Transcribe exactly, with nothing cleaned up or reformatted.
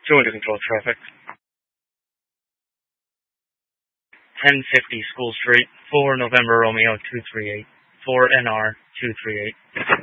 Join to control traffic. ten fifty School Street, four November Romeo two three eight, four N R two three eight.